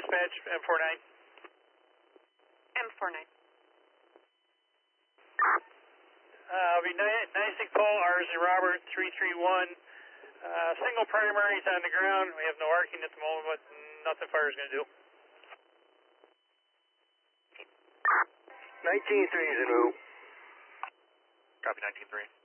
dispatch, M49. M49. I'll be 96 Paul, R's and Robert, 331. Single primaries on the ground. We have no arcing at the moment, but nothing fire is going to do. 19-3 is a move. Copy 19-3.